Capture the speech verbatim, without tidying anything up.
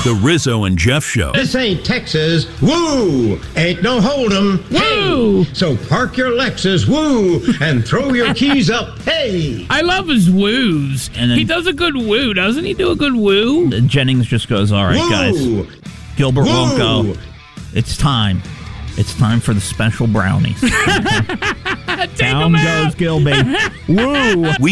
The Rizzo and Jeff Show. This ain't Texas. Woo! Ain't no hold'em. Woo! Hey! So park your Lexus, woo, and throw your keys up. Hey! I love his woos. And then- he does a good woo, doesn't he? Do a good woo. Jennings just goes, all right, Woo! guys. Gilbert won't Woo! go. It's time. It's time for the special brownies. Take Down him out. goes Gilby. Woo! We